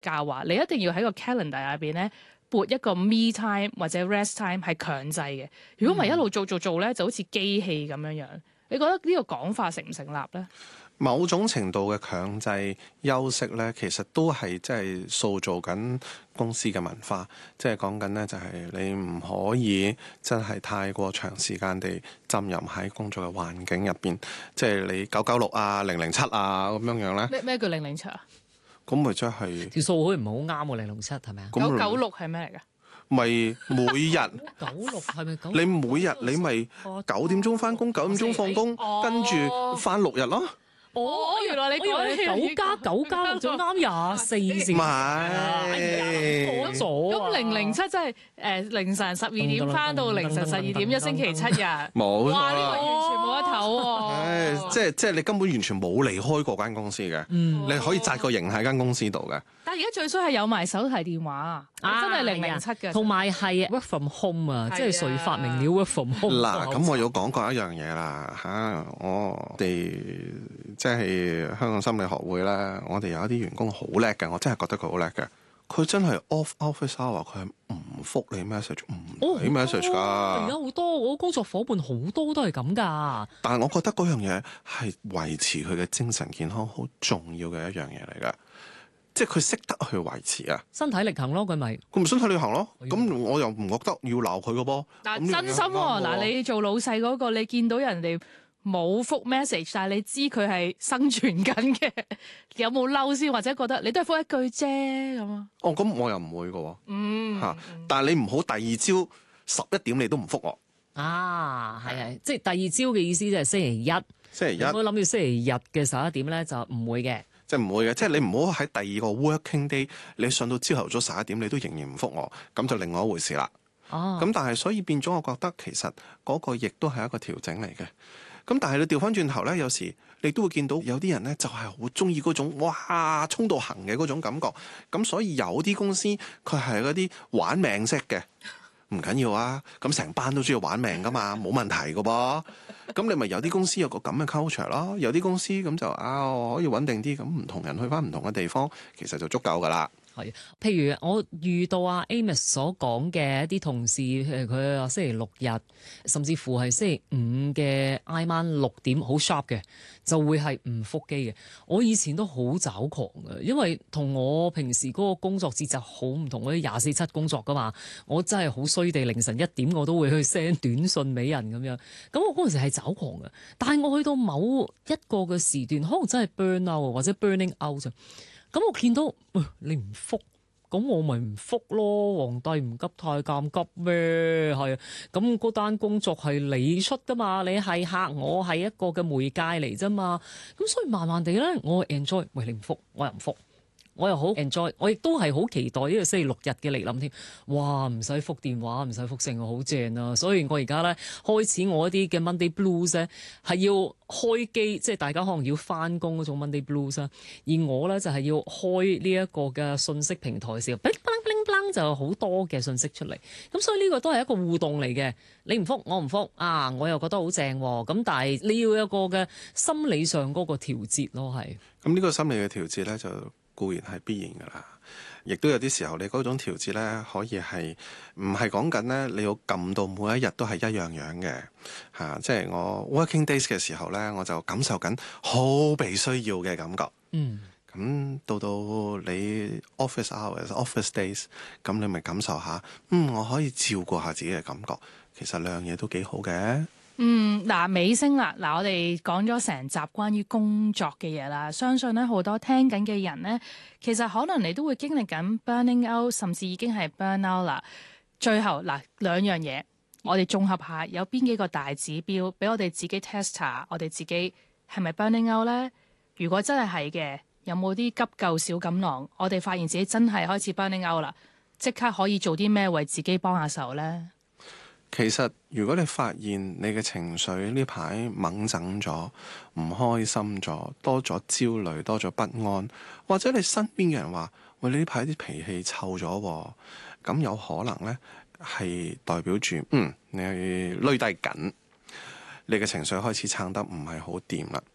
教話，你一定要喺個 calendar 入邊咧撥一個 me time 或者 rest time 係強制嘅。如果唔係一路做咧，就好似機器咁樣樣。你覺得呢個講法成唔成立咧？ 某種程度嘅強制休息咧，其實都係即係塑造緊公司嘅文化，即係講緊咧就係你唔可以真係太過長時間地浸淫喺工作嘅環境入邊，即係你996啊、007啊咁樣樣咧。 咩叫007啊？ 咁咪即係條數好似唔係好啱喎，007係咪啊 996係咩嚟㗎？ 咪每日 ？96係咪9？ 你每日你咪9點鐘返工，9點鐘放工，跟住返6日咯。 原來你講 9加9加6就啱24先。 唔係錯咗。 咁007真係凌晨12點返到凌晨12點，一星期7日。 冇錯哇！呢個啦。 完全冇得唞喎。 唉，即係你根本完全冇離開過間公司嘅，你可以紮個營喺間公司度嘅。 但係而家最衰係有埋手提電話，真係007嘅。 同埋係 work from home 啊，即係誰發明了 work from home？ 嗱，咁我有講過一樣嘢啦嚇，我哋即係香港心理學會咧，我哋有一啲員工好叻嘅，我真係覺得佢好叻嘅。佢真係 off office hour，佢係唔覆你 message， 唔睇 message 㗎。 而家好多我工作伙伴好多都係咁㗎。 但係我覺得嗰樣嘢係維持佢嘅精神健康好重要嘅一樣嘢嚟㗎。即係佢識得去維持啊， 身體力行咯，佢咪佢唔身體力行咯。咁我又唔覺得要鬧佢嘅噃。 嗱，真心喎，嗱，你做老細嗰個，你見到人哋冇覆 message，但係你知佢係生存緊嘅，有冇嬲先？或者覺得你都係覆一句啫咁啊？ 哦，咁我又唔會嘅喎。但係你唔好第二朝11點你都唔覆我。 啊，係即係第二朝嘅意思，即係星期一。 星期一， 我諗住星期日嘅11點咧就唔會嘅。 即係唔會嘅，即係你唔好喺第二個 working day，你上到朝頭早11點，你都仍然唔覆我，咁就另外一回事啦。咁但係所以變咗，我覺得其實嗰個亦都係一個調整嚟嘅。咁但係你調翻轉頭咧，有時你都會見到有啲人咧就係好中意嗰種哇衝到行嘅嗰種感覺。咁所以有啲公司佢係嗰啲玩命式嘅。唔緊要啊，咁成班都中意玩命噶嘛，冇問題噶噃。咁你咪有啲公司有個咁嘅 culture 咯，有啲公司咁就可以穩定啲，咁唔同人去翻唔同嘅地方，其實就足夠噶啦。 係，譬如我遇到阿 Amos 所講嘅一啲同事，佢話星期六日，甚至乎係星期五嘅挨晚6點好 sharp 嘅，就會係唔覆機嘅。我以前都好抓狂嘅，因為同我平時嗰個工作節奏好唔同，嗰啲24/7工作噶嘛，我真係好衰地凌晨1點我都會去 send 短信俾人咁樣。咁我嗰陣時係抓狂嘅，但係我去到某一個嘅時段，可能真係 burn out 或者 burning out 啫。咁我見到你唔覆，咁我咪唔覆咯。皇帝唔急太監急咩？係啊，咁嗰單工作係你出噶嘛？你係客，我係一個嘅媒介嚟啫嘛。咁所以慢慢地咧，我 enjoy， 喂，你唔覆，我又唔覆。我又好 enjoy， 我亦都係好期待呢個星期六日嘅嚟臨添。哇，唔使覆電話，唔使覆聲，好正啊！所以我而家咧開始我一啲嘅 Monday Blues 咧係要開機，即係大家可能要翻工嗰種 Monday Blues 啊。而我咧就係要開呢一個嘅信息平台嘅時候，bling bling bling 就有好多嘅信息出嚟。咁所以呢個都係一個互動嚟嘅。你唔覆，我唔覆啊，我又覺得好正喎。咁但係你要有一個嘅心理上嗰個調節咯，係。 咁呢個心理嘅調節咧就固然係必然噶啦，亦都有啲時候你嗰種調節咧，可以係唔係講緊咧？你要撳到每一日都係一樣樣嘅嚇，即係我 working days 嘅時候咧，我就感受緊好被需要嘅感覺。咁到你 office hours、office days， 咁你咪感受下，我可以照顧下自己嘅感覺，其實兩樣嘢都幾好嘅。 嗱，尾聲啦，嗱，我哋講咗成集關於工作嘅嘢啦，相信咧好多聽緊嘅人咧，其實可能你都會經歷緊 burning out， 甚至已經係 burn out 啦。最後嗱，兩樣嘢，我哋綜合下，有邊幾個大指標俾我哋自己 test 下，我哋自己係咪 burning out 咧？如果真係嘅，有冇啲急救小錦囊？我哋發現自己真係開始 burning out 啦，即刻可以做啲咩為自己幫下手咧？ 其實如果你發現你嘅情緒呢排猛整咗、唔開心咗、多咗焦慮、多咗不安，或者你身邊嘅人話：喂，你呢排啲脾氣臭咗喎，咁有可能呢係代表住你累低緊，你嘅情緒開始撐得唔係好掂啦。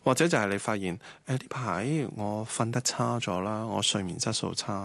或者就係你發現呢排我瞓得差咗啦，我睡眠質素差。